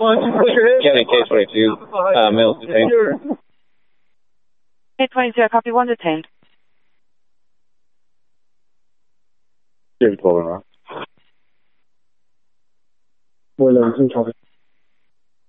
County case 42, male detained. 820, copy 1 detained. Well,